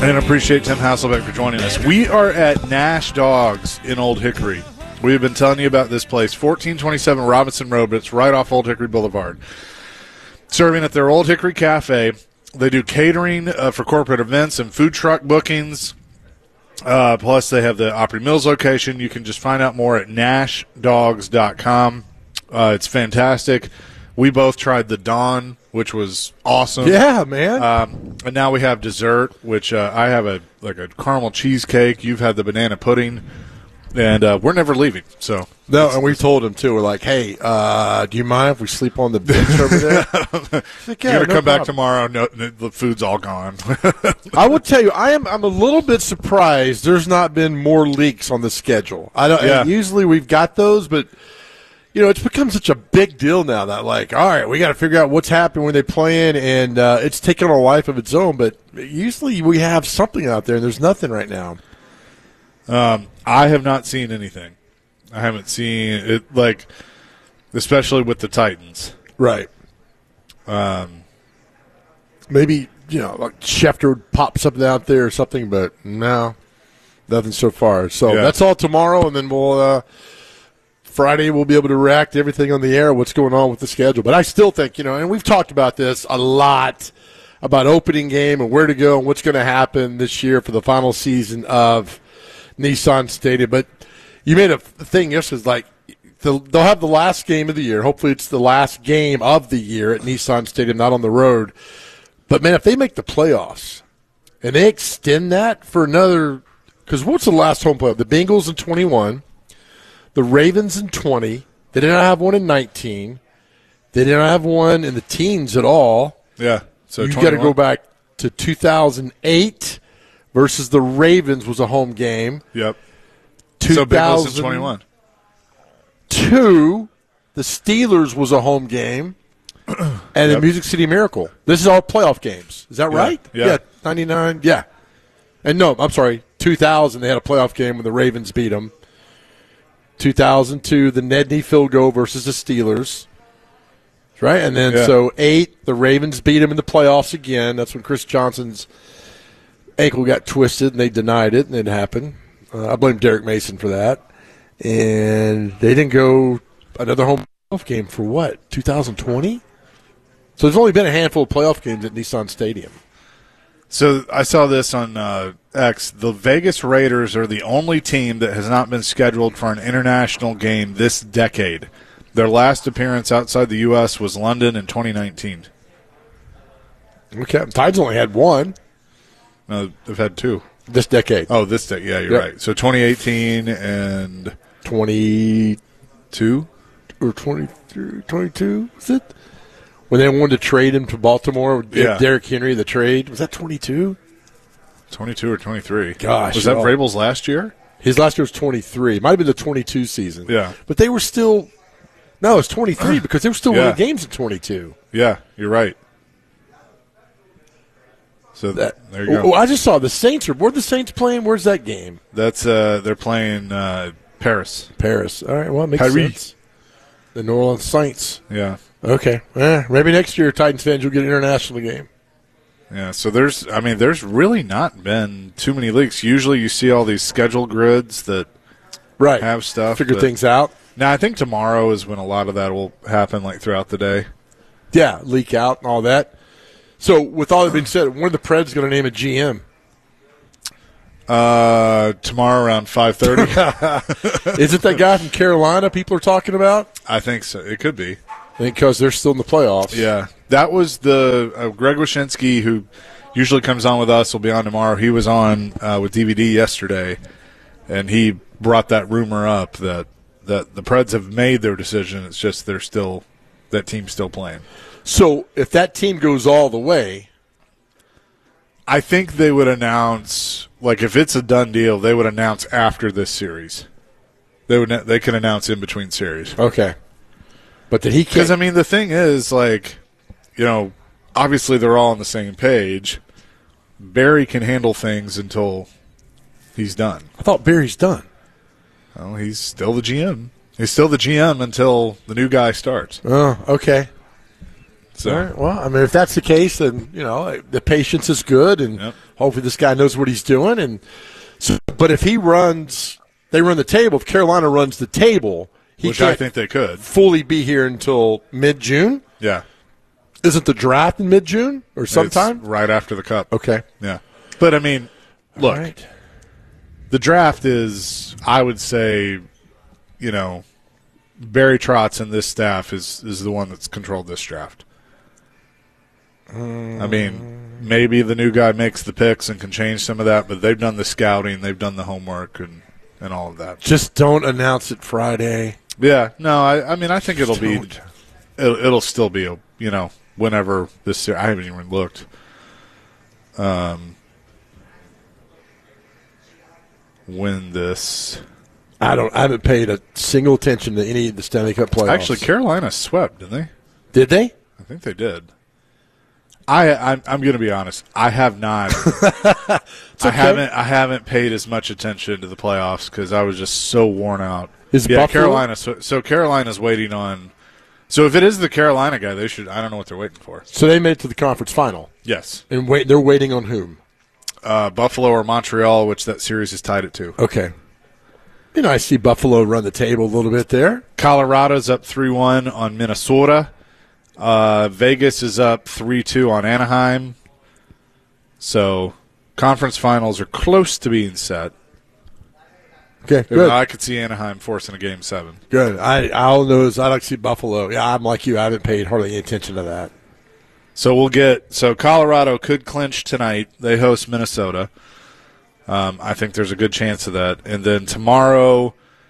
And appreciate Tim Hasselbeck for joining us. We are at Nash Dogs in Old Hickory. We've been telling you about this place, 1427 Robinson Road, but it's right off Old Hickory Boulevard. Serving at their Old Hickory Cafe. They do catering for corporate events and food truck bookings. Plus, they have the Opry Mills location. You can just find out more at nashdogs.com. It's fantastic. We both tried the Dawn, which was awesome. Yeah, man. And now we have dessert, which I have a caramel cheesecake. You've had the banana pudding. And we're never leaving. So no, and we told him, too. We're like, hey, do you mind if we sleep on the bench over there? Like, yeah, you're going to come back tomorrow. No, the food's all gone. I will tell you, I'm a little bit surprised there's not been more leaks on the schedule. Usually we've got those, but it's become such a big deal now that, like, all right, we got to figure out what's happening when they play in, and it's taken on a life of its own. But usually we have something out there, and there's nothing right now. I have not seen anything. I haven't seen it, especially with the Titans. Right. Maybe, like Schefter would pop something out there or something, but no, nothing so far. So that's all tomorrow, and then we'll Friday we'll be able to react to everything on the air, what's going on with the schedule. But I still think, and we've talked about this a lot, about opening game and where to go and what's going to happen this year for the final season of Nissan Stadium. But you made a thing yesterday, like they'll have the last game of the year. Hopefully it's the last game of the year at Nissan Stadium, not on the road. But, man, if they make the playoffs and they extend that for another – because what's the last home playoff? The Bengals in 21, the Ravens in 20. They did not have one in 19. They did not have one in the teens at all. Yeah. So you got to go back to 2008 versus the Ravens was a home game. Yep. So Bengals in 21. 2, the Steelers was a home game. And the Music City Miracle. This is all playoff games. Is that right? Yeah. 99. Yeah. And no, I'm sorry, 2000, they had a playoff game when the Ravens beat them. 2002, the Nedney field goal versus the Steelers. Right? And then so 8, the Ravens beat them in the playoffs again. That's when Chris Johnson's ankle got twisted, and they denied it, and it happened. I blame Derek Mason for that. And they didn't go another home playoff game for what, 2020? So there's only been a handful of playoff games at Nissan Stadium. So I saw this on X. The Vegas Raiders are the only team that has not been scheduled for an international game this decade. Their last appearance outside the U.S. was London in 2019. Okay. Tides only had one. No, they've had 2. This decade. Oh, this decade. Yeah, you're right. So 2018 and 22 or 23, 22, is it? When they wanted to trade him to Baltimore, Derrick Henry, the trade. Was that 22? 22 or 23. Gosh. Was that Vrabel's last year? His last year was 23. It might have been the 22 season. Yeah. But they were still – no, it's 23 because they were still winning games in 22. Yeah, you're right. So there you go. Oh, I just saw the Saints. Where are the Saints playing? Where's that game? That's they're playing Paris. Paris. All right, well, it makes sense. The New Orleans Saints. Yeah. Okay. Maybe next year, Titans fans will get an international game. Yeah, so there's really not been too many leaks. Usually you see all these schedule grids that have stuff. Figure things out. Now, I think tomorrow is when a lot of that will happen, throughout the day. Yeah, leak out and all that. So, with all that being said, when are the Preds going to name a GM? Tomorrow around 5:30. Is it that guy from Carolina people are talking about? I think so. It could be. I think because they're still in the playoffs. Yeah. That was the Greg Wyshynski, who usually comes on with us, will be on tomorrow. He was on with DVD yesterday, and he brought that rumor up that the Preds have made their decision. It's just that team's still playing. So if that team goes all the way, I think they would announce, if it's a done deal, they would announce after this series. They can announce in between series. Okay. But that he can't. Because, the thing is, obviously they're all on the same page. Barry can handle things until he's done. I thought Barry's done. Well, he's still the GM. He's still the GM until the new guy starts. Oh, okay. So, all right. Well, if that's the case, then, the patience is good, and Hopefully this guy knows what he's doing. And so, but if he runs, they run the table. If Carolina runs the table, which I think they could fully be here until mid-June. Yeah. Isn't the draft in mid-June or sometime? It's right after the Cup. Okay. Yeah. But, I mean, look, the draft is, I would say, you know, Barry Trotz and this staff is the one that's controlled this draft. I mean, maybe the new guy makes the picks and can change some of that, but they've done the scouting, they've done the homework, and all of that. Just don't announce it Friday. Yeah. No, I mean, I think it'll still be, you know, whenever this year. I haven't even looked. When this. I haven't paid a single attention to any of the Stanley Cup playoffs. Actually, Carolina swept, didn't they? Did they? I think they did. I'm going to be honest. I have not. Okay. I haven't paid as much attention to the playoffs because I was just so worn out. Buffalo? Carolina. So Carolina's waiting on. So if it is the Carolina guy, they should. I don't know what they're waiting for. So they made it to the conference final. Yes. And they're waiting on whom? Buffalo or Montreal, which that series is tied at 2. Okay. You know, I see Buffalo run the table a little bit there. Colorado's up 3-1 on Minnesota. Vegas is up 3-2 on Anaheim. So conference finals are close to being set. Okay, good. I could see Anaheim forcing a Game 7. Good. I'll notice. I like to see Buffalo. Yeah, I'm like you. I haven't paid hardly any attention to that. So Colorado could clinch tonight. They host Minnesota. I think there's a good chance of that. And then tomorrow,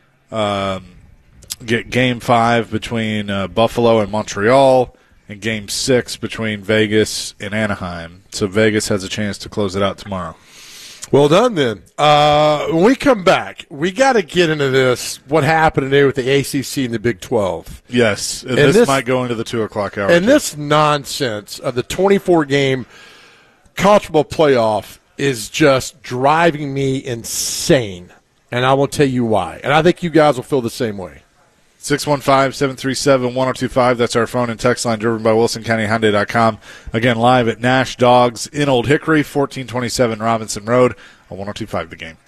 get Game 5 between Buffalo and Montreal, and Game 6 between Vegas and Anaheim. So Vegas has a chance to close it out tomorrow. Well done, then. When we come back, we got to get into this, what happened today with the ACC and the Big 12. Yes, and this might go into the 2 o'clock hour. And this nonsense of the 24-game college football playoff is just driving me insane, and I will tell you why. And I think you guys will feel the same way. 615-737-1025. That's our phone and text line, driven by WilsonCountyHyundai.com. Again, live at Nash Dogs in Old Hickory, 1427 Robinson Road on 1025 The Game.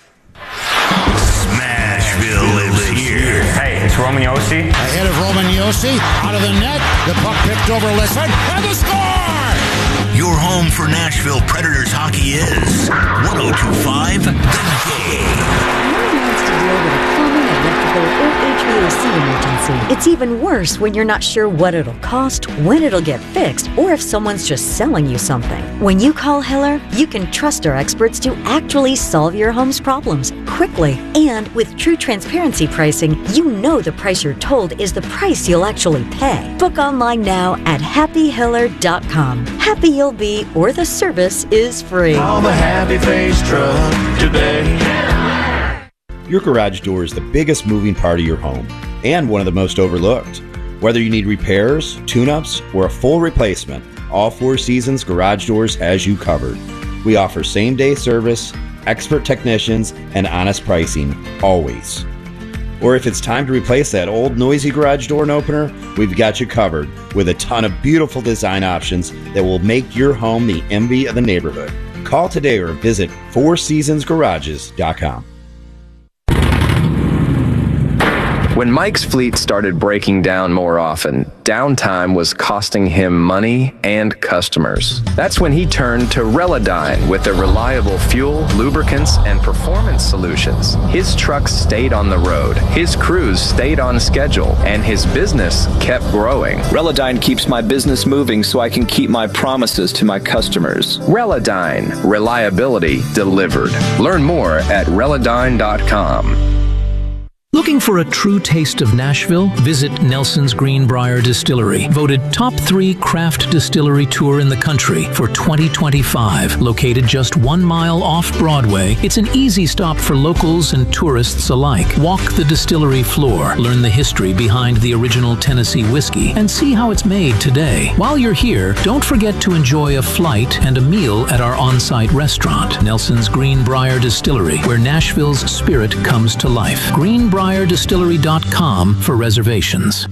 Smashville lives here. Hey, it's Roman Yossi. Ahead of Roman Yossi, out of the net. The puck picked over Lisson, and the score! Your home for Nashville Predators hockey is 1025 The Game. Or HVAC emergency. It's even worse when you're not sure what it'll cost, when it'll get fixed, or if someone's just selling you something. When you call Hiller, you can trust our experts to actually solve your home's problems quickly. And with true transparency pricing, you know the price you're told is the price you'll actually pay. Book online now at happyhiller.com. Happy you'll be, or the service is free. Call the Happy Face Truck today. Your garage door is the biggest moving part of your home and one of the most overlooked. Whether you need repairs, tune-ups, or a full replacement, all Four Seasons Garage Doors has you covered. We offer same-day service, expert technicians, and honest pricing, always. Or if it's time to replace that old noisy garage door opener, we've got you covered with a ton of beautiful design options that will make your home the envy of the neighborhood. Call today or visit FourSeasonsGarages.com. When Mike's fleet started breaking down more often, downtime was costing him money and customers. That's when he turned to Relodyne with their reliable fuel, lubricants, and performance solutions. His trucks stayed on the road, his crews stayed on schedule, and his business kept growing. Relodyne keeps my business moving so I can keep my promises to my customers. Relodyne, reliability delivered. Learn more at Relodyne.com. Looking for a true taste of Nashville? Visit Nelson's Greenbrier Distillery, voted top 3 craft distillery tour in the country for 2025. Located just 1 mile off Broadway, it's an easy stop for locals and tourists alike. Walk the distillery floor, learn the history behind the original Tennessee whiskey, and see how it's made today. While you're here, don't forget to enjoy a flight and a meal at our on-site restaurant, Nelson's Greenbrier Distillery, where Nashville's spirit comes to life. GreenbrierDistillery.com for reservations.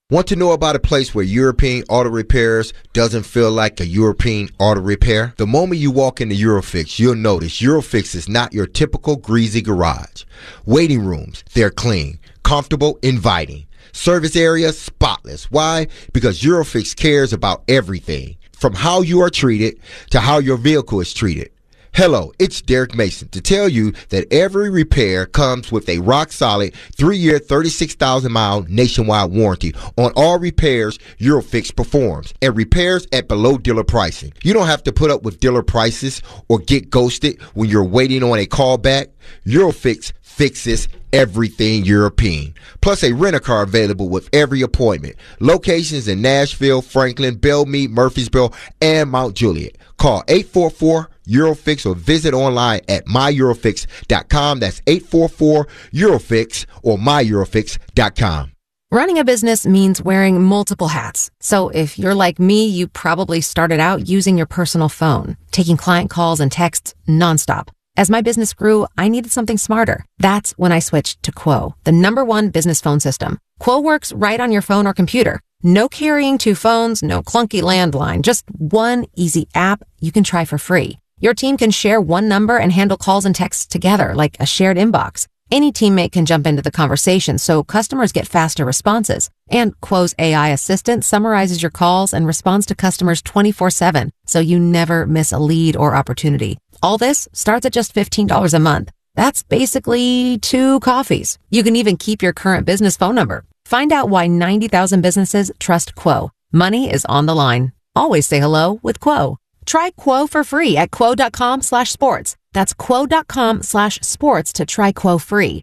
Want to know about a place where European Auto Repairs doesn't feel like a European auto repair? The moment you walk into Eurofix, you'll notice Eurofix is not your typical greasy garage. Waiting rooms, they're clean, comfortable, inviting. Service area, spotless. Why? Because Eurofix cares about everything, from how you are treated to how your vehicle is treated. Hello, it's Derek Mason to tell you that every repair comes with a rock-solid 3-year, 36,000-mile nationwide warranty on all repairs Eurofix performs, and repairs at below dealer pricing. You don't have to put up with dealer prices or get ghosted when you're waiting on a call back. Eurofix fixes everything European. Plus a rent-a-car available with every appointment. Locations in Nashville, Franklin, Belmead, Murfreesboro, and Mount Juliet. Call 844-EUROFIX or visit online at myeurofix.com. That's 844-EUROFIX or myeurofix.com. Running a business means wearing multiple hats. So if you're like me, you probably started out using your personal phone, taking client calls and texts nonstop. As my business grew, I needed something smarter. That's when I switched to Quo, the #1 business phone system. Quo works right on your phone or computer. No carrying 2 phones, no clunky landline, just one easy app you can try for free. Your team can share one number and handle calls and texts together like a shared inbox. Any teammate can jump into the conversation, so customers get faster responses. And Quo's AI assistant summarizes your calls and responds to customers 24/7, so you never miss a lead or opportunity. All this starts at just $15 a month. That's basically 2 coffees. You can even keep your current business phone number. Find out why 90,000 businesses trust Quo. Money is on the line. Always say hello with Quo. Try Quo for free at quo.com/sports. That's quo.com/sports to try Quo free.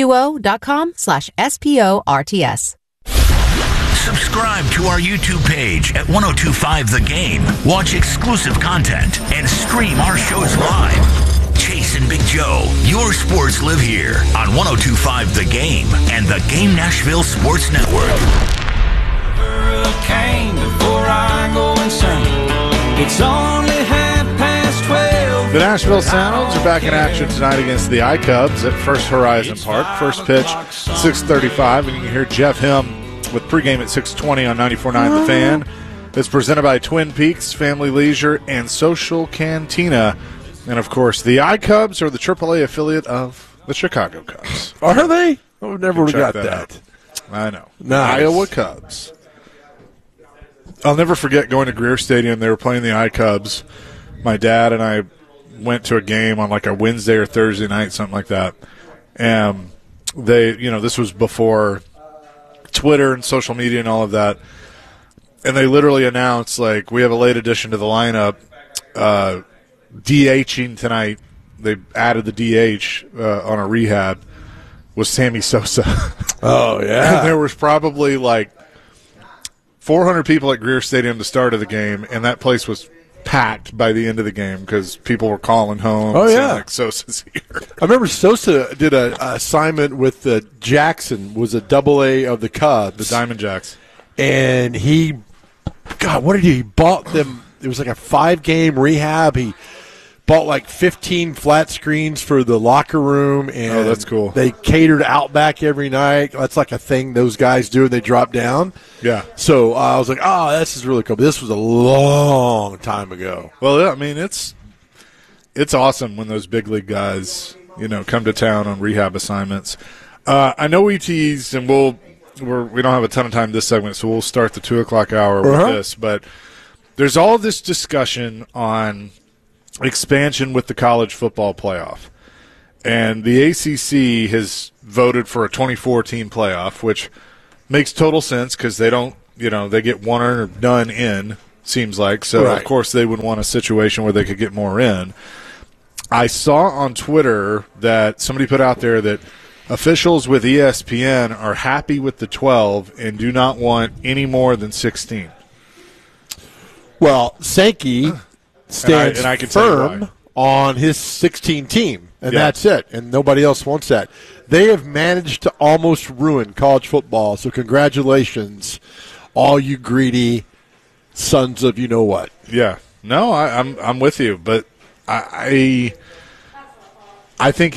QUO.com/SPORTS. Subscribe to our YouTube page at 1025 The Game. Watch exclusive content and stream our shows live. Chase and Big Joe, your sports live here on 1025 The Game and the Game Nashville Sports Network. Hurricane before I go insane. It's only 12:30. The Nashville Sounds are back in action tonight against the iCubs at First Horizon Park. First pitch, 6:35, and you can hear Jeff Him with pregame at 6:20 on 94.9 The Fan. It's presented by Twin Peaks Family Leisure and Social Cantina. And, of course, the iCubs are the AAA affiliate of the Chicago Cubs. Are they? I've never got that. I know. Nice. Iowa Cubs. I'll never forget going to Greer Stadium. They were playing the iCubs. My dad and I went to a game on like a Wednesday or Thursday night, something like that. And they, this was before Twitter and social media and all of that. And they literally announced, like, we have a late addition to the lineup. DHing tonight, they added the DH on a rehab, was Sammy Sosa. Oh, yeah. And there was probably like 400 people at Greer Stadium the start of the game, and that place was packed by the end of the game because people were calling home. Oh, yeah. Like, Sosa's here. I remember Sosa did an assignment with Jackson, was a AA of the Cubs. The Diamond Jacks. And he bought them. It was like a 5-game rehab. He bought like 15 flat screens for the locker room. And that's cool. They catered Outback every night. That's like a thing those guys do when they drop down. Yeah. So I was like, this is really cool. But this was a long time ago. Well, yeah, I mean, it's awesome when those big league guys, come to town on rehab assignments. I know we teased, and we don't have a ton of time this segment, so we'll start the 2 o'clock hour with this. But there's all this discussion on expansion with the college football playoff. And the ACC has voted for a 24-team playoff, which makes total sense because they don't, they get one or none in, seems like. So, Of course, they would want a situation where they could get more in. I saw on Twitter that somebody put out there that officials with ESPN are happy with the 12 and do not want any more than 16. Well, Sankey stands and I can firm on his 16 team, and that's it, and nobody else wants that. They have managed to almost ruin college football, so congratulations, all you greedy sons of you-know-what. Yeah. No, I'm with you, but I think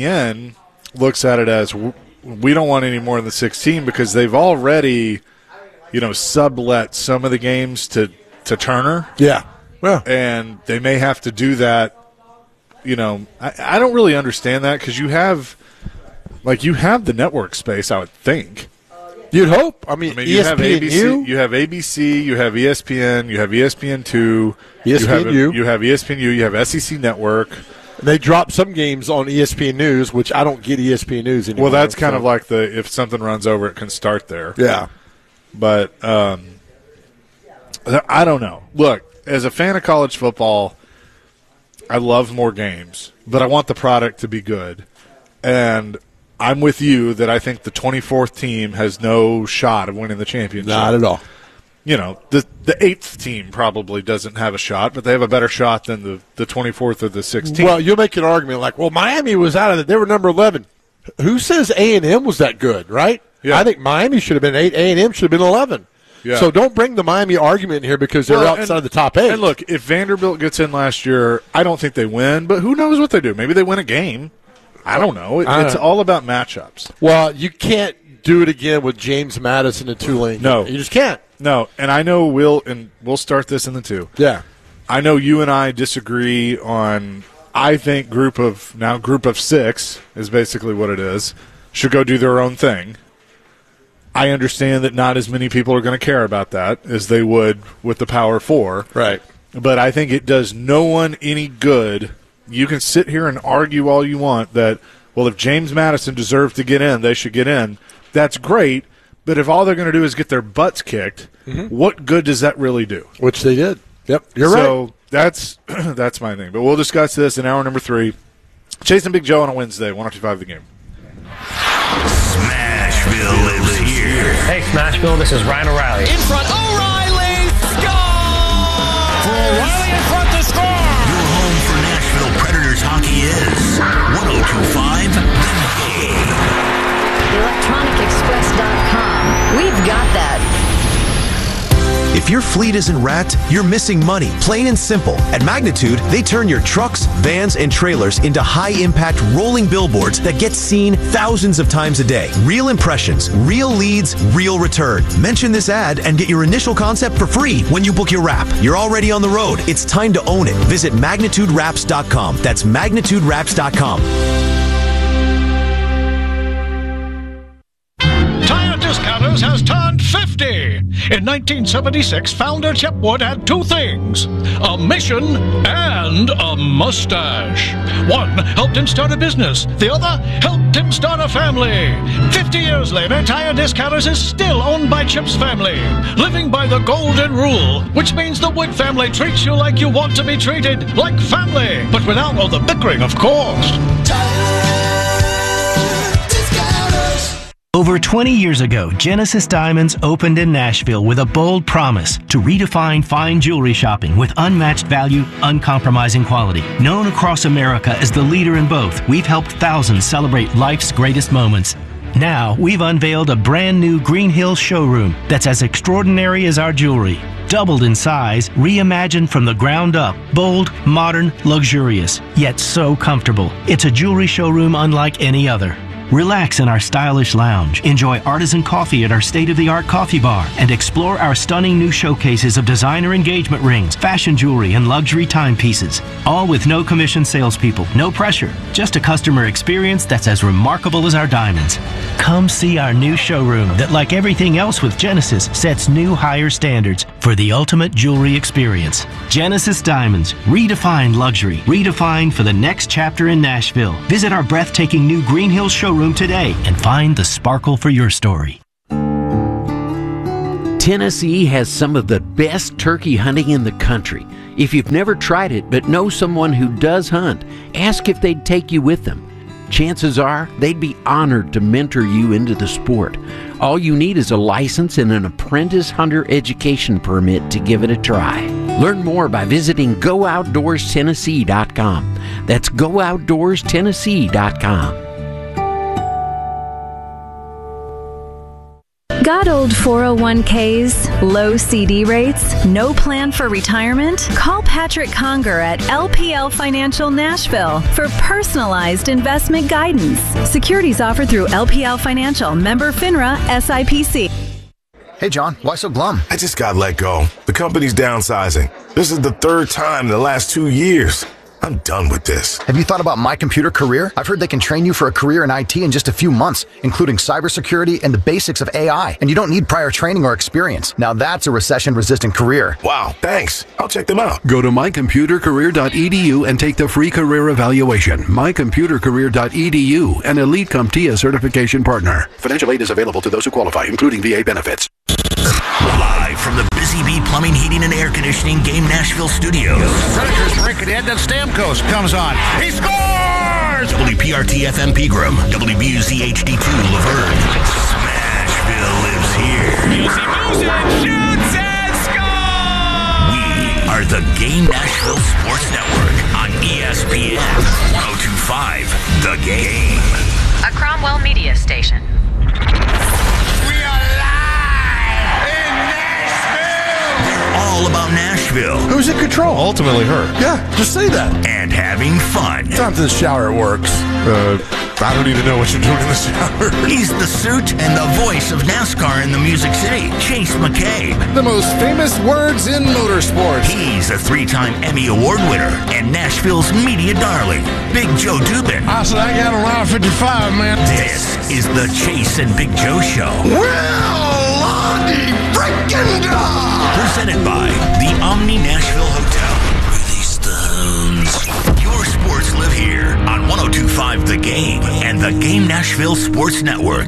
ESPN looks at it as we don't want any more than 16 because they've already sublet some of the games to Turner. Yeah. And they may have to do that. I don't really understand that because you have the network space, I would think. You'd hope. I mean you have ABC, you have ABC, you have ESPN, you have ESPN2, ESPNU. You have ESPNU, you have SEC Network. They drop some games on ESPN News, which I don't get ESPN News anymore. Well, that's kind of like if something runs over, it can start there. Yeah. But I don't know. Look, as a fan of college football, I love more games, but I want the product to be good. And I'm with you that I think the 24th team has no shot of winning the championship. Not at all. The 8th team probably doesn't have a shot, but they have a better shot than the 24th or the 16th. Well, you'll make an argument like, well, Miami was out of it. They were number 11. Who says A&M was that good, right? Yeah. I think Miami should have been 8. A&M should have been 11. Yeah. So don't bring the Miami argument in here because they're outside of the top 8. And look, if Vanderbilt gets in last year, I don't think they win, but who knows what they do? Maybe they win a game. I don't know. It's all about matchups. Well, you can't do it again with James Madison and Tulane. No. You just can't. No, and I know we'll start this in the 2. Yeah. I know you and I disagree on, I think group of 6 is basically what it is, should go do their own thing. I understand that not as many people are going to care about that as they would with the Power 4. Right. But I think it does no one any good. You can sit here and argue all you want that, well, if James Madison deserved to get in, they should get in. That's great, but if all they're going to do is get their butts kicked, what good does that really do? Which they did. Yep, you're right. So that's my thing. But we'll discuss this in hour number 3. Chase and Big Joe on a Wednesday, 102.5 The Game. Smashville lives here. Hey, Smashville, this is Ryan O'Reilly. In front, O'Reilly, score! For O'Reilly in front to score! Your home for Nashville Predators hockey is 102.5 The Game. ElectronicExpress.com. We've got that. If your fleet isn't wrapped, you're missing money, plain and simple. At Magnitude, they turn your trucks, vans, and trailers into high-impact rolling billboards that get seen thousands of times a day. Real impressions, real leads, real return. Mention this ad and get your initial concept for free when you book your wrap. You're already on the road. It's time to own it. Visit MagnitudeWraps.com. That's MagnitudeWraps.com. Discounters has turned 50. In 1976, founder Chip Wood had 2 things: a mission and a mustache. One helped him start a business. The other helped him start a family. 50 years later, Tire Discounters is still owned by Chip's family, living by the golden rule, which means the Wood family treats you like you want to be treated, like family, but without all the bickering, of course. Over 20 years ago, Genesis Diamonds opened in Nashville with a bold promise to redefine fine jewelry shopping with unmatched value, uncompromising quality. Known across America as the leader in both, we've helped thousands celebrate life's greatest moments. Now, we've unveiled a brand new Green Hills showroom that's as extraordinary as our jewelry. Doubled in size, reimagined from the ground up, bold, modern, luxurious, yet so comfortable. It's a jewelry showroom unlike any other. Relax in our stylish lounge, enjoy artisan coffee at our state-of-the-art coffee bar, and explore our stunning new showcases of designer engagement rings, fashion jewelry, and luxury timepieces. All with no commission salespeople, no pressure, just a customer experience that's as remarkable as our diamonds. Come see our new showroom that, like everything else with Genesis, sets new higher standards for the ultimate jewelry experience. Genesis Diamonds, redefined luxury, redefined for the next chapter in Nashville. Visit our breathtaking new Green Hills showroom today and find the sparkle for your story. Tennessee has some of the best turkey hunting in the country. If you've never tried it but know someone who does hunt, ask if they'd take you with them. Chances are they'd be honored to mentor you into the sport. All you need is a license and an apprentice hunter education permit to give it a try. Learn more by visiting GoOutdoorsTennessee.com. That's GoOutdoorsTennessee.com. Got old 401ks, low CD rates, no plan for retirement? Call Patrick Conger at LPL Financial Nashville for personalized investment guidance. Securities offered through LPL Financial, member FINRA, SIPC. Hey, John, why so glum? I just got let go. The company's downsizing. This is the third time in the last 2 years. I'm done with this. Have you thought about My Computer Career? I've heard they can train you for a career in IT in just a few months, including cybersecurity and the basics of AI. And you don't need prior training or experience. Now that's a recession-resistant career. Wow, thanks. I'll check them out. Go to mycomputercareer.edu and take the free career evaluation. Mycomputercareer.edu, an Elite CompTIA certification partner. Financial aid is available to those who qualify, including VA benefits. Live from the Busy Bee Plumbing, Heating, and Air Conditioning Game Nashville studios. Predators break it in, then Stamkos comes on. He scores! WPRT FM Pegram, WBUZ HD2 Laverne. Smashville lives here. Music shoots and scores! We are the Game Nashville Sports Network on ESPN 102.5 The Game. A Cromwell Media Station. All about Nashville. Who's in control? Ultimately her. Yeah, just say that. And having fun. Sometimes in the shower it works. I don't even know what you're doing in the shower. He's the suit and the voice of NASCAR in the Music City, Chase McCabe. The most famous words in motorsports. He's a 3-time Emmy Award winner and Nashville's media darling, Big Joe Dubin. I said I got around 55, man. This is the Chase and Big Joe Show. Well, Lonnie freaking dog! Presented by the Omni Nashville Hotel. Release the hounds. Your sports live here on 102.5 The Game and the Game Nashville Sports Network.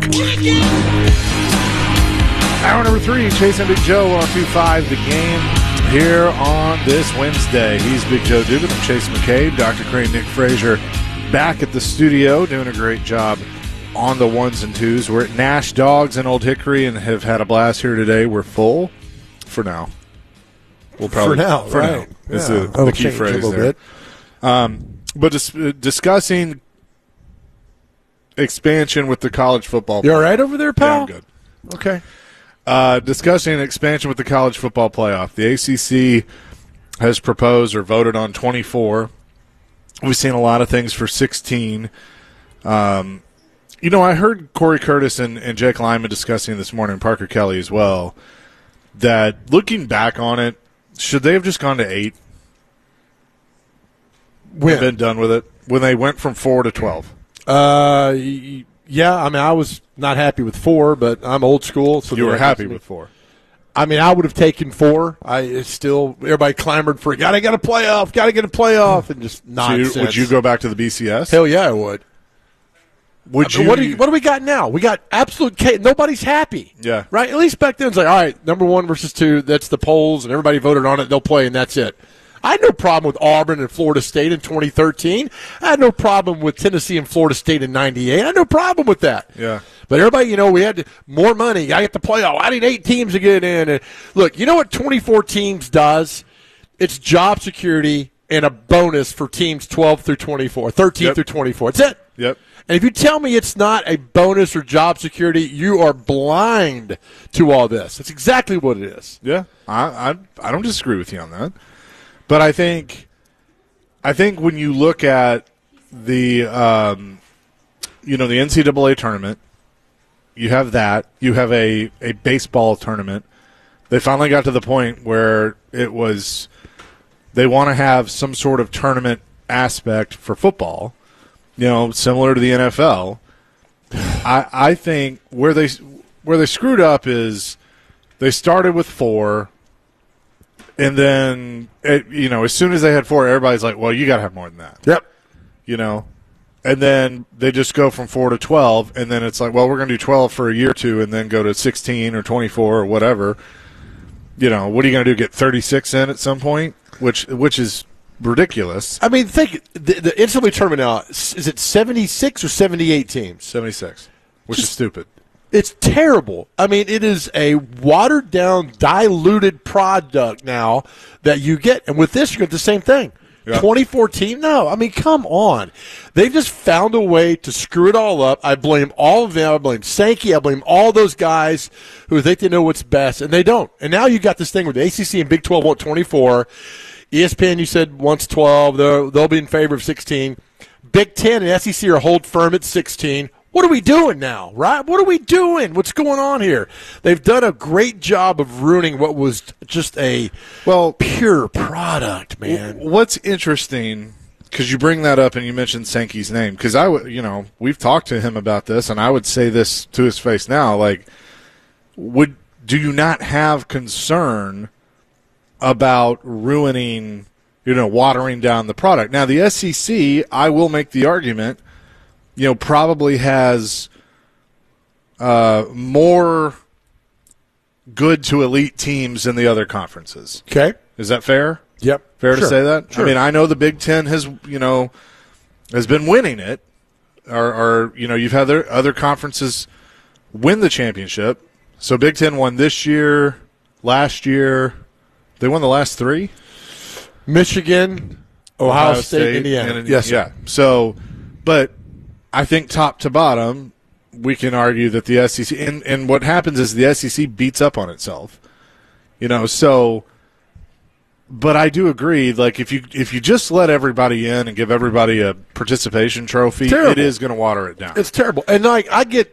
Hour number 3, Chase and Big Joe on 102.5 The Game here on this Wednesday. He's Big Joe Dubin. I'm Chase McCabe. Dr. Crane, Nick Frazier back at the studio doing a great job on the ones and twos. We're at Nash Dogs in Old Hickory and have had a blast here today. We're full for now. We'll probably for now. Is yeah. the key phrase a there. But discussing expansion with the college football. You all right over there, pal? Yeah, I'm good. Okay. Discussing expansion with the college football playoff. The ACC has proposed or voted on 24. We've seen a lot of things for 16. I heard Corey Curtis and Jake Lyman discussing this morning, Parker Kelly as well, that looking back on it, should they have just gone to 8? When? Been done with it? When they went from 4 to 12? Yeah, I mean, I was not happy with 4, but I'm old school. So you were happy with 4? I mean, I would have taken 4. Everybody clamored for, gotta get a playoff, and just nonsense. So would you go back to the BCS? Hell yeah, I would. What do we got now? We got absolute chaos. Nobody's happy. Yeah. Right? At least back then, it's like, all right, number 1 versus 2, that's the polls, and everybody voted on it, they'll play, and that's it. I had no problem with Auburn and Florida State in 2013. I had no problem with Tennessee and Florida State in 98. I had no problem with that. Yeah. But everybody, we had more money. I get the playoff. I need 8 teams to get in. And look, you know what 24 teams does? It's job security and a bonus for teams 12 through 24, 13 through 24. That's it. Yep. And if you tell me it's not a bonus or job security, you are blind to all this. That's exactly what it is. Yeah. I don't disagree with you on that. But I think when you look at the the NCAA tournament, you have that. You have a baseball tournament. They finally got to the point where it was they want to have some sort of tournament aspect for football, similar to the NFL. I think where they screwed up is they started with 4. And then, as soon as they had 4, everybody's like, well, you got to have more than that. Yep. And then they just go from 4 to 12, and then it's like, well, we're going to do 12 for a year or two and then go to 16 or 24 or whatever. What are you going to do, get 36 in at some point, which is ridiculous. I mean, think the NCAA tournament now, is it 76 or 78 teams? 76, which is stupid. It's terrible. I mean, it is a watered-down, diluted product now that you get. And with this, you get the same thing. Yep. 2014? No. I mean, come on. They've just found a way to screw it all up. I blame all of them. I blame Sankey. I blame all those guys who think they know what's best, and they don't. And now you got this thing with the ACC and Big 12 want 24. ESPN, you said, wants 12. They'll be in favor of 16. Big 10 and SEC are hold firm at 16. what are we doing now, right? What are we doing? What's going on here? They've done a great job of ruining what was just a pure product, man. What's interesting, because you bring that up and you mentioned Sankey's name, because we've talked to him about this, and I would say this to his face now, like, do you not have concern about ruining, watering down the product? Now, the SEC, I will make the argument, probably has more good to elite teams than the other conferences. Okay. Is that fair? Yep. Fair to say that? Sure. I mean, I know the Big Ten has been winning it, or you've had other conferences win the championship. So Big Ten won this year, last year. They won the last 3? Michigan, Ohio State, Indiana. Yes. Yeah. So, but I think top to bottom, we can argue that the SEC and what happens is the SEC beats up on itself. So, but I do agree. Like if you just let everybody in and give everybody a participation trophy, it is going to water it down. It's terrible. And like I get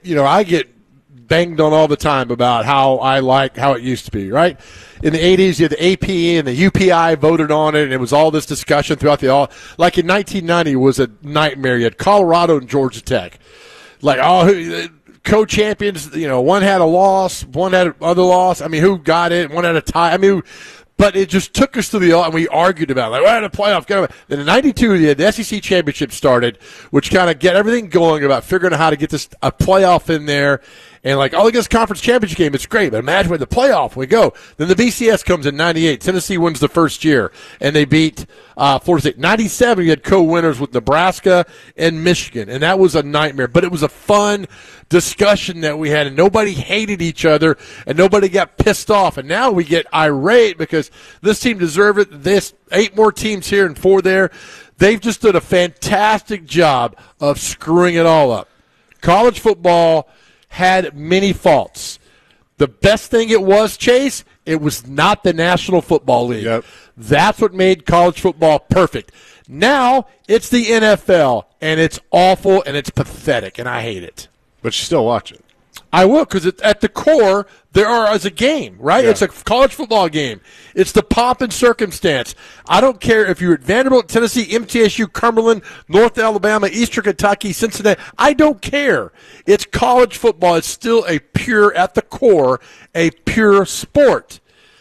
banged on all the time about how I like how it used to be, right? In the 80s, you had the AP and the UPI voted on it, and it was all this discussion throughout like in 1990 it was a nightmare. You had Colorado and Georgia Tech. Like, co-champions, one had a loss, one had other loss. I mean, who got it? One had a tie. I mean, but it just took us to and we argued about it. Like, well, the playoff. Then in 92, the SEC championship started, which kind of get everything going about figuring out how to get a playoff in there. And like, look at this conference championship game. It's great. But imagine when the playoff we go. Then the BCS comes in 98. Tennessee wins the first year, and they beat Florida State. 97, you had co-winners with Nebraska and Michigan, and that was a nightmare. But it was a fun discussion that we had, and nobody hated each other, and nobody got pissed off. And now we get irate because this team deserved it. This 8 more teams here and 4 there. They've just done a fantastic job of screwing it all up. College football had many faults. The best thing it was, Chase, it was not the National Football League. Yep. That's what made college football perfect. Now it's the NFL, and it's awful, and it's pathetic, and I hate it. But you still watch it. I will, because at the core, there is a game, right? Yeah. It's a college football game. It's the pomp and circumstance. I don't care if you're at Vanderbilt, Tennessee, MTSU, Cumberland, North Alabama, Eastern Kentucky, Cincinnati. I don't care. It's college football. It's still at the core, a pure sport.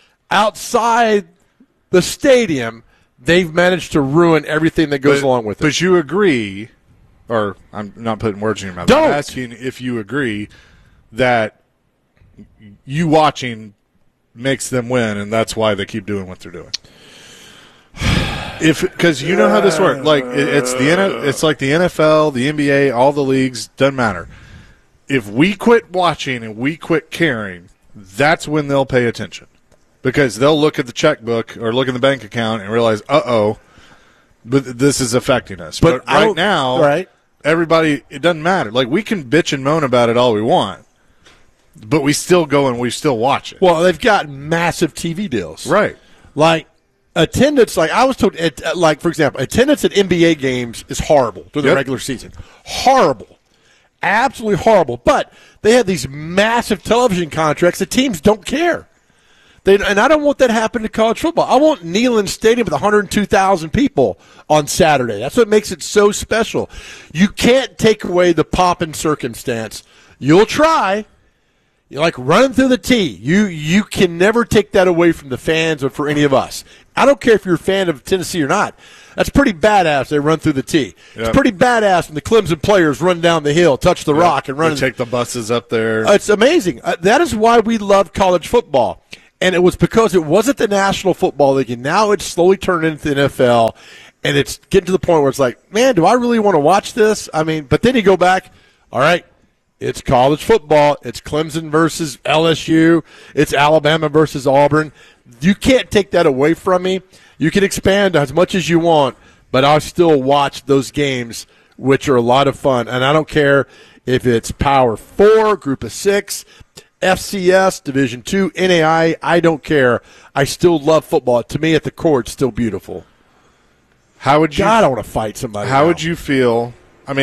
Outside the stadium, they've managed to ruin everything that goes along with it. But you agree, or I'm not putting words in your mouth. Don't. I'm asking if you agree that you watching makes them win, and that's why they keep doing what they're doing. Because you know how this works. Like it's like the NFL, the NBA, all the leagues. Doesn't matter. If we quit watching and we quit caring, that's when they'll pay attention, because they'll look at the checkbook or look at the bank account and realize, but this is affecting us. But right now, everybody, it doesn't matter. Like, we can bitch and moan about it all we want, but we still go and we still watch it. Well, they've got massive TV deals. Right. Like, attendance, like I was told, like, for example, attendance at NBA games is horrible during the regular season. Horrible. Absolutely horrible. But they have these massive television contracts that teams don't care. And I don't want that to happen to college football. I want Neyland Stadium with 102,000 people on Saturday. That's what makes it so special. You can't take away the pomp and circumstance. You'll try. You're like running through the tee. You can never take that away from the fans or for any of us. I don't care if you're a fan of Tennessee or not. That's pretty badass. They run through the tee. Yep. It's pretty badass when the Clemson players run down the hill, touch the rock, and run. They take the buses up there. It's amazing. That is why we love college football. And it was because it wasn't the National Football League, and now it's slowly turned into the NFL, and it's getting to the point where it's like, man, do I really want to watch this? I mean, but then you go back, all right, it's college football. It's Clemson versus LSU. It's Alabama versus Auburn. You can't take that away from me. You can expand as much as you want, but I'll still watch those games, which are a lot of fun. And I don't care if it's Power 4, Group of 6, FCS, Division II, NAI, I don't care. I still love football. To me, at the core, it's still beautiful. How would you? God, I want to fight somebody. How would you feel? I mean,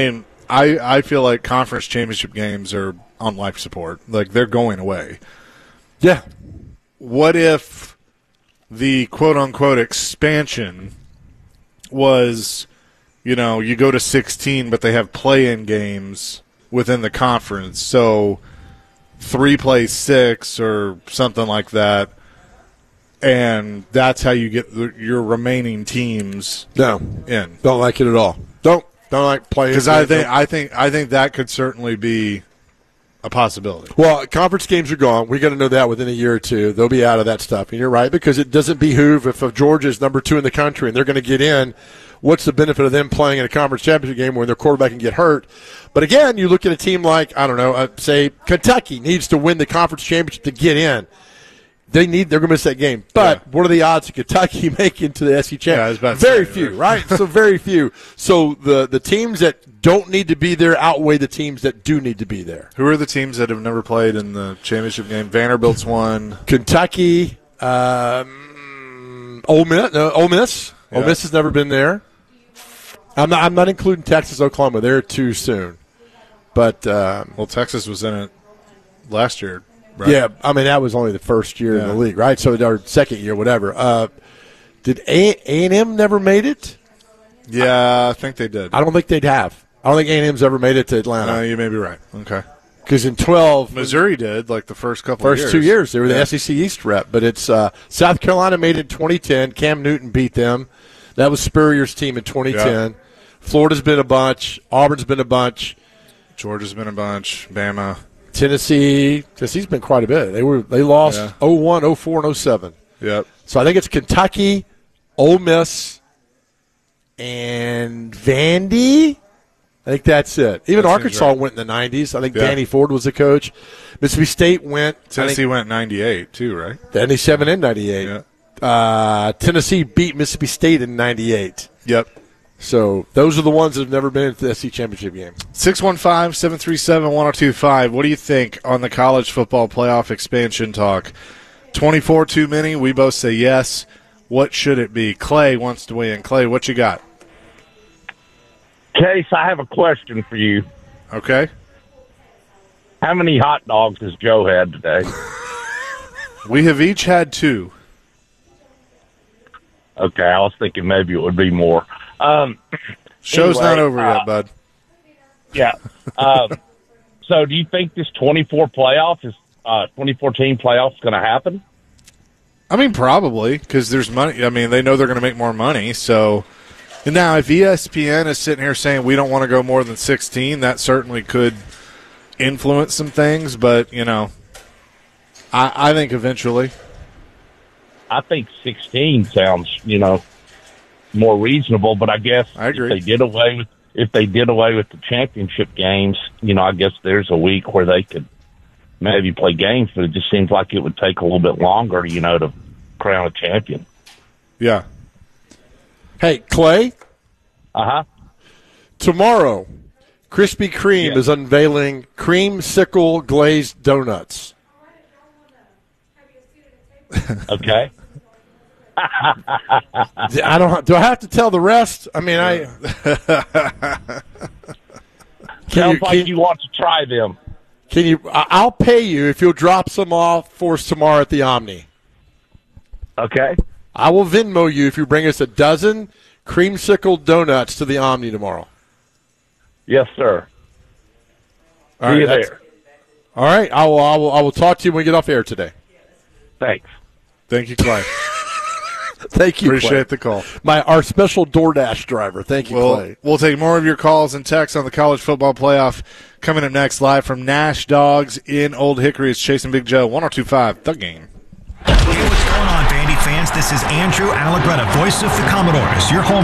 I feel like conference championship games are on life support. Like, they're going away. Yeah. What if the quote-unquote expansion was, you go to 16, but they have play-in games within the conference, so 3 plays 6 or something like that, and that's how you get your remaining teams in. Don't like it at all. Don't like playing. Because I think that could certainly be a possibility. Well, conference games are gone. We got to know that within a year or two. They'll be out of that stuff. And you're right, because it doesn't behoove if Georgia's number 2 in the country and they're going to get in. What's the benefit of them playing in a conference championship game when their quarterback can get hurt? But again, you look at a team like, I don't know, say Kentucky needs to win the conference championship to get in. They're going to miss that game. But what are the odds of Kentucky making to the SEC championship? Very few, right? So very few. So the teams that don't need to be there outweigh the teams that do need to be there. Who are the teams that have never played in the championship game? Vanderbilt's won. Kentucky, Ole Miss. Yeah. Ole Miss has never been there. I'm not including Texas, Oklahoma. They're too soon. But Texas was in it last year. Right. Yeah, I mean, that was only the first year in the league, right? So our second year, whatever. Did A&M never made it? Yeah, I think they did. I don't think they'd have. I don't think A&M's ever made it to Atlanta. No, you may be right. Okay. Because in 12, Missouri did, like the first couple of years. 2 years. They were the SEC East rep. But it's South Carolina made it in 2010. Cam Newton beat them. That was Spurrier's team in 2010. Yeah. Florida's been a bunch. Auburn's been a bunch. Georgia's been a bunch. Bama. Tennessee's been quite a bit. They lost 01, 04, and 07. Yep. So I think it's Kentucky, Ole Miss, and Vandy. I think that's it. Even Arkansas went in the 90s. I think Danny Ford was the coach. Mississippi State went. Tennessee went 98 too, right? 97 and 98. Yeah. Tennessee beat Mississippi State in 98. Yep. So those are the ones that have never been into the SEC championship game. 615-737-1025. What do you think on the college football playoff expansion talk? 24 too many? We both say yes. What should it be? Clay wants to weigh in. Clay, what you got? Case, I have a question for you. Okay. How many hot dogs has Joe had today? We have each had 2. Okay, I was thinking maybe it would be more. Show's not over yet, bud. Yeah. So do you think this 24 team playoff is going to happen? I mean, probably, because there's money. I mean, they know they're going to make more money. So now, if ESPN is sitting here saying we don't want to go more than 16, that certainly could influence some things. But, I think eventually. I think 16 sounds, more reasonable, but I guess I agree. if they did away with the championship games, I guess there's a week where they could maybe play games, but it just seems like it would take a little bit longer, to crown a champion. Yeah. Hey, Clay? Uh-huh. Tomorrow, Krispy Kreme is unveiling creamsicle glazed donuts. Okay. Do I have to tell the rest? I mean, Sounds like you want to try them. Can you? I'll pay you if you'll drop some off for us tomorrow at the Omni. Okay. I will Venmo you if you bring us a dozen creamsicle donuts to the Omni tomorrow. Yes, sir. All right, there. All right. I will talk to you when we get off air today. Thanks. Thank you, Clay. Thank you, Appreciate Clay. the call. Our special DoorDash driver. Thank you, Clay. We'll take more of your calls and texts on the college football playoff coming up next, live from Nash Dogs in Old Hickory. It's Chase and Big Joe, 102.5 The Game. Hey, what's going on, Vandy fans? This is Andrew Allegretta, voice of the Commodores, your home